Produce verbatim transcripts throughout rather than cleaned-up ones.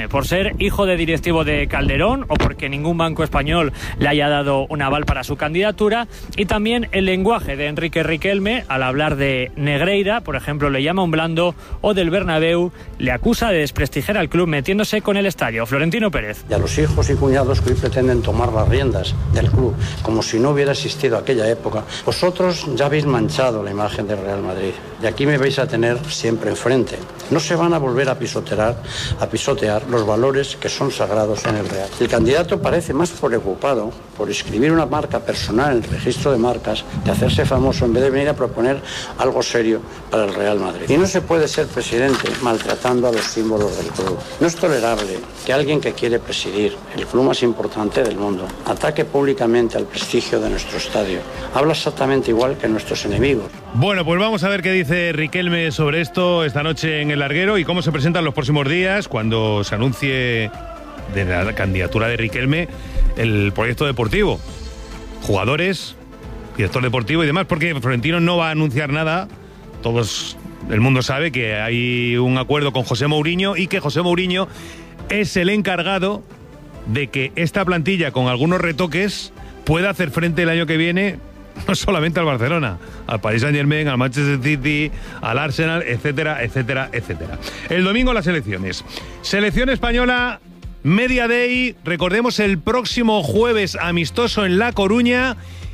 Riquelme, por ser hijo de directivo de Calderón o porque ningún banco español le haya dado un aval para su candidatura, y también el lenguaje de Enrique Riquelme al hablar de Negreira, por ejemplo, le llama un blando, o del Bernabéu le acusa de desprestigiar al club metiéndose con el estadio. Florentino Pérez. Y a los hijos y cuñados que hoy pretenden tomar las riendas del club como si no hubiera existido aquella época, vosotros ya habéis manchado la imagen del Real Madrid y aquí me vais a tener siempre enfrente. No se van a volver a pisotear, a pisotear los valores que son sagrados en el Real. El candidato parece más preocupado por escribir una marca personal en el registro de marcas, de hacerse famoso, en vez de venir a proponer algo serio para el Real Madrid. Y no se puede ser presidente maltratando a los símbolos del club. No es tolerable que alguien que quiere presidir el club más importante del mundo ataque públicamente al prestigio de nuestro estadio. Habla exactamente igual que nuestros enemigos. Bueno, pues vamos a ver qué dice Riquelme sobre esto esta noche en El Larguero y cómo se presentan los próximos días cuando se anuncie de la candidatura de Riquelme el proyecto deportivo. Jugadores, director deportivo y demás, porque Florentino no va a anunciar nada. Todos, el mundo sabe que hay un acuerdo con José Mourinho y que José Mourinho es el encargado de que esta plantilla, con algunos retoques, pueda hacer frente el año que viene no solamente al Barcelona, al Paris Saint-Germain, al Manchester City, al Arsenal, etcétera, etcétera, etcétera. El domingo las elecciones. Selección española, Media Day, recordemos el próximo jueves amistoso en La Coruña,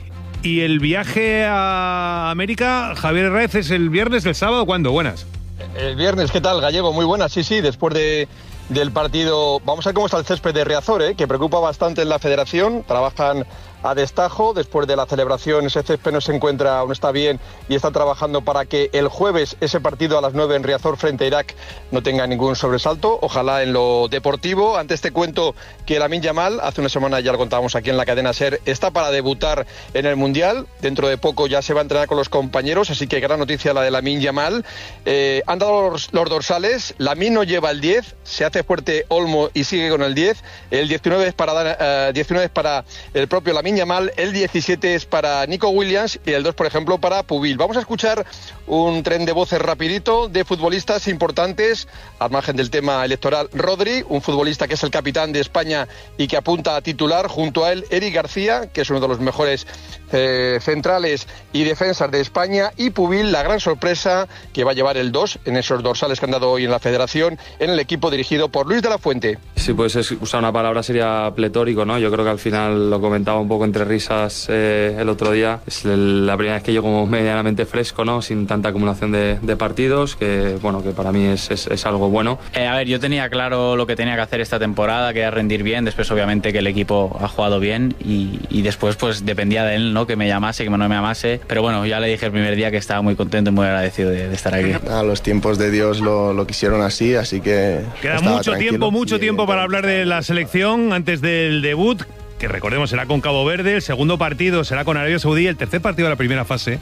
y el viaje a América, Javier Herraiz, ¿es el viernes, el sábado? ¿Cuándo? Buenas. El viernes, ¿qué tal, Gallego? Muy buenas, sí, sí, después de... del partido. Vamos a ver cómo está el césped de Riazor, ¿eh? Que preocupa bastante en la federación. Trabajan a destajo. Después de la celebración, ese césped no se encuentra, no está bien, y están trabajando para que el jueves ese partido a las nueve en Riazor frente a Irak no tenga ningún sobresalto. Ojalá en lo deportivo. Antes te cuento que Lamine Yamal, hace una semana ya lo contábamos aquí en la cadena SER, está para debutar en el Mundial. Dentro de poco ya se va a entrenar con los compañeros, así que gran noticia la de Lamine Yamal. Eh, han dado los, los dorsales. Lamine no lleva el diez, se hace fuerte Olmo y sigue con el diez. El diecinueve es para, uh, diecinueve es para el propio Lamine Yamal, el diecisiete es para Nico Williams y el dos, por ejemplo, para Pubil. Vamos a escuchar un tren de voces rapidito de futbolistas importantes, al margen del tema electoral. Rodri, un futbolista que es el capitán de España y que apunta a titular, junto a él Eric García, que es uno de los mejores eh, centrales y defensas de España, y Pubil, la gran sorpresa, que va a llevar el dos en esos dorsales que han dado hoy en la federación, en el equipo dirigido por Luis de la Fuente. Si puedes usar una palabra sería pletórico, ¿no? Yo creo que al final lo comentaba un poco entre risas eh, el otro día. Es la primera vez que llego como medianamente fresco, ¿no? Sin tanta acumulación de, de partidos, que bueno, que para mí es, es, es algo bueno. Eh, a ver, yo tenía claro lo que tenía que hacer esta temporada, que era rendir bien. Después, obviamente, que el equipo ha jugado bien y, y después, pues dependía de él, ¿no? Que me llamase, que no me llamase. Pero bueno, ya le dije el primer día que estaba muy contento y muy agradecido de, de estar aquí. A los tiempos de Dios lo, lo quisieron así, así que queda mucho tiempo, mucho tiempo para hablar de la selección antes del debut, que recordemos será con Cabo Verde. El segundo partido será con Arabia Saudí. El tercer partido de la primera fase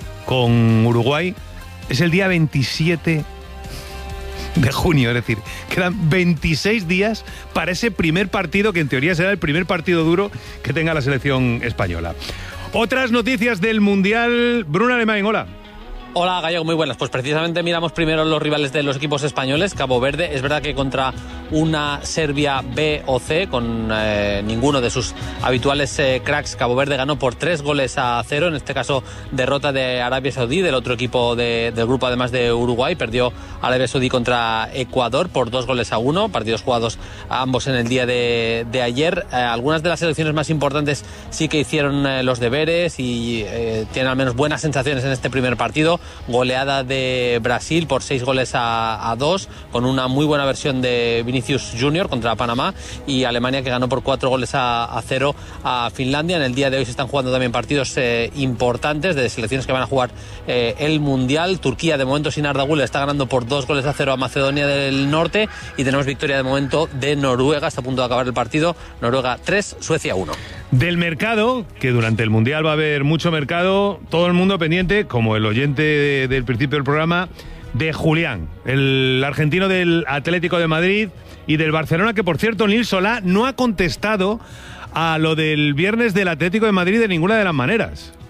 con Uruguay es el día veintisiete de junio, es decir, quedan veintiséis días para ese primer partido que en teoría será el primer partido duro que tenga la selección española. Otras noticias del Mundial. Bruno Alemán, hola. Hola, Gallego, muy buenas. Pues precisamente miramos primero los rivales de los equipos españoles. Cabo Verde, es verdad que contra una Serbia B o C, con eh, ninguno de sus habituales eh, cracks, Cabo Verde ganó por tres goles a cero, en este caso derrota de Arabia Saudí, del otro equipo de, del grupo además de Uruguay. Perdió Arabia Saudí contra Ecuador por dos goles a uno, partidos jugados ambos en el día de, de ayer. Eh, algunas de las selecciones más importantes sí que hicieron eh, los deberes y eh, tienen al menos buenas sensaciones en este primer partido. Goleada de Brasil por seis goles a, a dos, con una muy buena versión de Vinicius Junior contra Panamá, y Alemania, que ganó por cuatro goles a, a cero a Finlandia. En el día de hoy se están jugando también partidos eh, importantes de selecciones que van a jugar eh, el Mundial. Turquía, de momento sin Arda Güler, está ganando por dos goles a cero a Macedonia del Norte, y tenemos victoria de momento de Noruega. Está a punto de acabar el partido. Noruega tres, Suecia uno. Del mercado, que durante el Mundial va a haber mucho mercado, todo el mundo pendiente, como el oyente de, del principio del programa, de Julián, el argentino del Atlético de Madrid y del Barcelona, que por cierto Nil Solá no ha contestado a lo del viernes del Atlético de Madrid de ninguna de las maneras.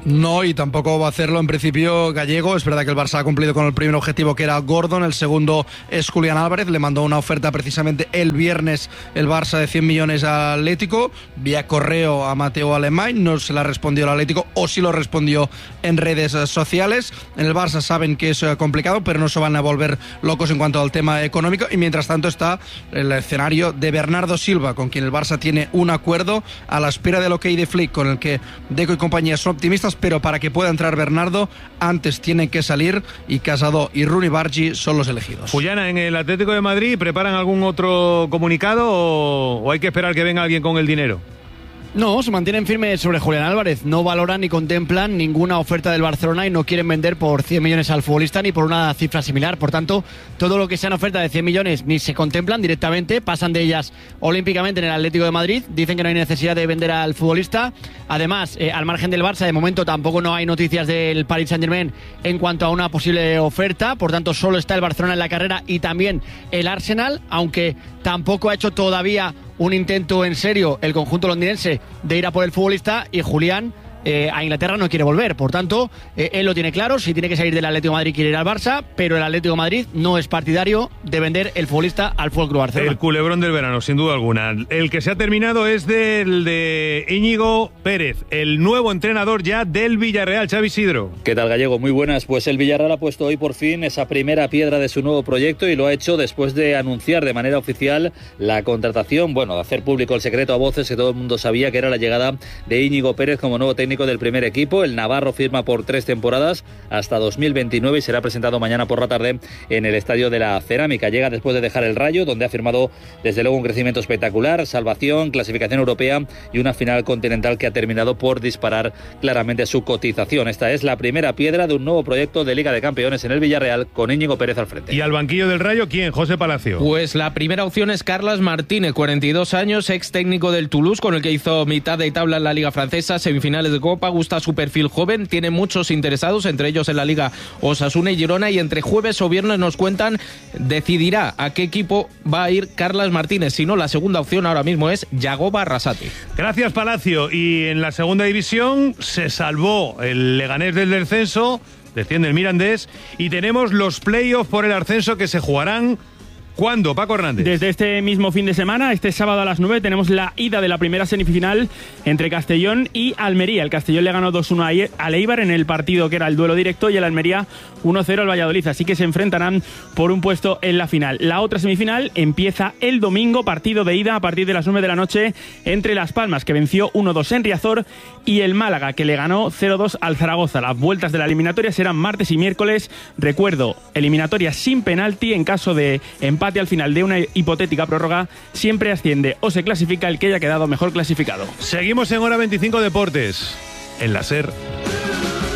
No, y tampoco va a hacerlo en principio Gallego. Es verdad que el Barça ha cumplido con el primer objetivo, que era Gordon. El segundo es Julián Álvarez. Le mandó una oferta precisamente el viernes el Barça de cien millones al Atlético, vía correo a Mateo Alemán. No se la respondió el Atlético, o sí lo respondió en redes sociales. En el Barça saben que es complicado, pero no se van a volver locos en cuanto al tema económico. Y mientras tanto está el escenario de Bernardo Silva, con quien el Barça tiene un acuerdo a la espera del ok de Flick, con el que Deco y compañía son optimistas, pero para que pueda entrar Bernardo antes tienen que salir, y Casado y Rooney Bargi son los elegidos. Juliana, ¿en el Atlético de Madrid preparan algún otro comunicado o, o hay que esperar que venga alguien con el dinero? No, se mantienen firmes sobre Julián Álvarez. No valoran ni contemplan ninguna oferta del Barcelona y no quieren vender por cien millones al futbolista ni por una cifra similar. Por tanto, todo lo que sean oferta de cien millones ni se contemplan directamente, pasan de ellas olímpicamente en el Atlético de Madrid. Dicen que no hay necesidad de vender al futbolista. Además, eh, al margen del Barça, de momento tampoco no hay noticias del Paris Saint-Germain en cuanto a una posible oferta. Por tanto, solo está el Barcelona en la carrera y también el Arsenal, aunque tampoco ha hecho todavía un intento en serio el conjunto londinense de ir a por el futbolista, y Julián eh, a Inglaterra no quiere volver. Por tanto, eh, él lo tiene claro: si tiene que salir del Atlético de Madrid quiere ir al Barça, pero el Atlético de Madrid no es partidario de vender el futbolista al F C Barcelona. El culebrón del verano, sin duda alguna. El que se ha terminado es del de Íñigo Pérez, el nuevo entrenador ya del Villarreal. Xavi Isidro. ¿Qué tal, Gallego? Muy buenas. Pues el Villarreal ha puesto hoy por fin esa primera piedra de su nuevo proyecto, y lo ha hecho después de anunciar de manera oficial la contratación, bueno, de hacer público el secreto a voces que todo el mundo sabía, que era la llegada de Íñigo Pérez como nuevo técnico del primer equipo. El navarro firma por tres temporadas hasta dos mil veintinueve y será presentado mañana por la tarde en el Estadio de la Cerámica. Llega después de dejar el Rayo, donde ha firmado desde luego un crecimiento espectacular, salvación, clasificación europea y una final continental que ha terminado por disparar claramente su cotización. Esta es la primera piedra de un nuevo proyecto de Liga de Campeones en el Villarreal, con Íñigo Pérez al frente. ¿Y al banquillo del Rayo quién? José Palacio. Pues la primera opción es Carles Martínez, cuarenta y dos años, ex técnico del Toulouse, con el que hizo mitad de tabla en la Liga Francesa, semifinales de Copa. Gusta su perfil joven, tiene muchos interesados, entre ellos en la Liga Osasuna y Girona, y entre jueves o viernes, nos cuentan, decidirá a qué equipo va a ir Carles Martínez. Si no, la segunda opción ahora mismo es Yagoba Arrasate. Gracias, Palacio. Y en la segunda división se salvó el Leganés del descenso, desciende el Mirandés, y tenemos los playoffs por el ascenso que se jugarán. ¿Cuándo, Paco Hernández? Desde este mismo fin de semana, este sábado a las nueve, tenemos la ida de la primera semifinal entre Castellón y Almería. El Castellón le ganó dos uno al Eibar en el partido que era el duelo directo, y el Almería uno cero al Valladolid. Así que se enfrentarán por un puesto en la final. La otra semifinal empieza el domingo, partido de ida a partir de las nueve de la noche entre Las Palmas, que venció uno dos en Riazor, y el Málaga, que le ganó cero dos al Zaragoza. Las vueltas de la eliminatoria serán martes y miércoles. Recuerdo, eliminatoria sin penalti. En caso de empate al final de una hipotética prórroga, siempre asciende o se clasifica el que haya quedado mejor clasificado. Seguimos en Hora veinticinco Deportes, en la SER.